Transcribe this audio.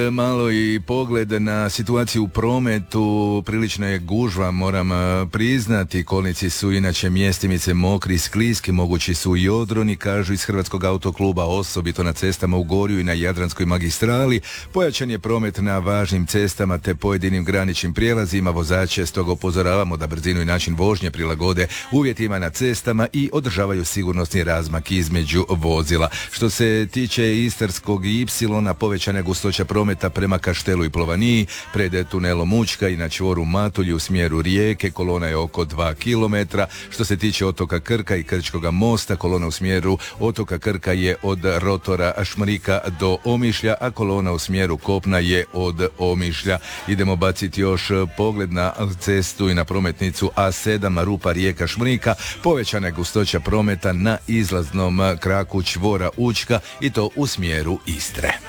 Malo i pogled na situaciju u prometu, prilično je gužva, moram priznati. Kolnici su inače mjestimice mokri, skliski, mogući su i odroni, kažu iz Hrvatskog autokluba, osobito na cestama u Gorju i na Jadranskoj magistrali. Pojačan je promet na važnim cestama te pojedinim graničnim prijelazima. Vozače stoga upozoravamo da brzinu i način vožnje prilagode uvjetima na cestama i održavaju sigurnosni razmak između vozila. Što se tiče Istarskog Ipsilona, povećana je gustoća prometa prema Kaštelu i Plovaniji, pred tunelom Učka i na čvoru Matulji u smjeru Rijeke, kolona je oko 2 km. Što se tiče otoka Krka i Krčkoga mosta, kolona u smjeru otoka Krka je od rotora Šmrika do Omišlja, a kolona u smjeru kopna je od Omišlja. Idemo baciti još pogled na cestu i na prometnicu A7 Rupa Rijeka Šmrika. Povećana je gustoća prometa na izlaznom kraku čvora Učka i to u smjeru Istre.